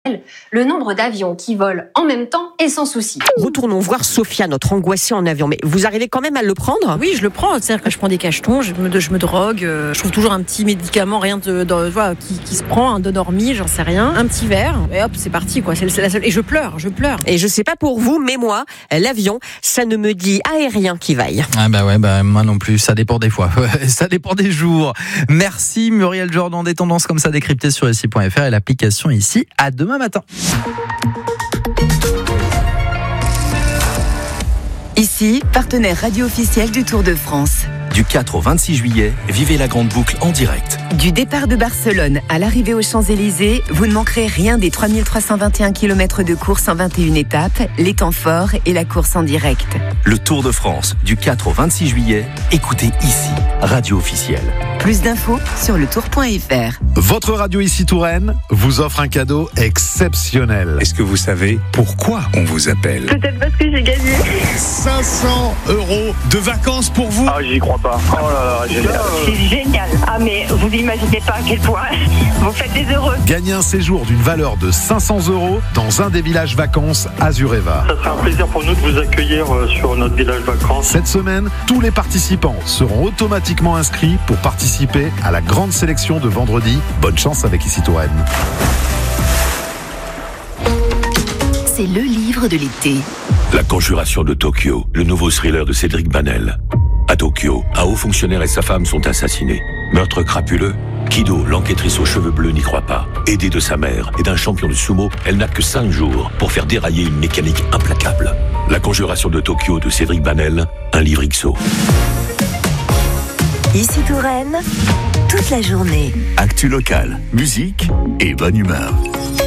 le nombre d'avions qui volent en même temps et sans souci. Retournons voir Sophia, notre angoissée en avion. Mais vous arrivez quand même à le prendre ? Oui, je le prends. C'est-à-dire que je prends des cachetons, je me drogue. Je trouve toujours un petit médicament, voilà, qui se prend, un Donormi, j'en sais rien. Un petit verre, et hop, c'est parti, quoi. C'est la seule. Et je pleure. Et je sais pas pour vous, mais moi, l'avion, ça ne me dit aérien qui vaille. Ah moi non plus. Ça dépend des fois. Ça dépend des jours. Merci Muriel Jordan, des tendances comme ça décryptées sur ici.fr et l'application ici. À demain matin. Ici, partenaire radio officiel du Tour de France. Du 4 au 26 juillet, vivez la grande boucle en direct. Du départ de Barcelone à l'arrivée aux Champs-Élysées, vous ne manquerez rien des 3321 km de course en 21 étapes, les temps forts et la course en direct. Le Tour de France, du 4 au 26 juillet, écoutez ici, radio officielle. Plus d'infos sur letour.fr. Votre radio ici Touraine vous offre un cadeau exceptionnel. Est-ce que vous savez pourquoi on vous appelle ? Peut-être parce que j'ai gagné 500 € de vacances pour vous. Ah, j'y crois pas. Oh là là, génial. C'est génial. Ah, mais vous n'imaginez pas à quel point vous faites des heureux. Gagnez un séjour d'une valeur de 500 € dans un des villages vacances Azureva. Ça serait un plaisir pour nous de vous accueillir sur notre village vacances. Cette semaine, tous les participants seront automatiquement inscrits pour participer à la grande sélection de vendredi. Bonne chance avec ici Touraine. C'est le livre de l'été. La conjuration de Tokyo, le nouveau thriller de Cédric Banel. À Tokyo, un haut fonctionnaire et sa femme sont assassinés. Meurtre crapuleux. Kido, l'enquêtrice aux cheveux bleus, n'y croit pas. Aidée de sa mère et d'un champion de sumo, elle n'a que 5 jours pour faire dérailler une mécanique implacable. La conjuration de Tokyo de Cédric Banel, un livre XO. Ici Touraine, toute la journée. Actu local, musique et bonne humeur.